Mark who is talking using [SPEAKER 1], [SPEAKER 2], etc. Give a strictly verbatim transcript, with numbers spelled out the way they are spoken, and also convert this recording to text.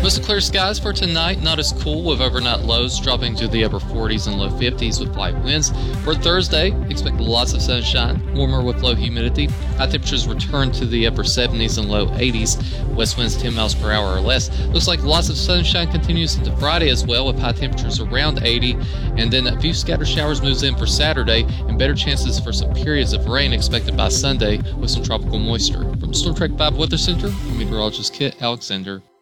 [SPEAKER 1] Mostly clear skies for tonight, not as cool with overnight lows dropping to the upper forties and low fifties with light winds. For Thursday, expect lots of sunshine, warmer with low humidity. High temperatures return to the upper seventies and low eighties. West winds ten miles per hour or less. Looks like lots of sunshine continues into Friday as well with high temperatures around eighty. And then a few scattered showers moves in for Saturday and better chances for some periods of rain expected by Sunday with some tropical moisture. From Storm Track five Weather Center, I'm meteorologist Kit Alexander.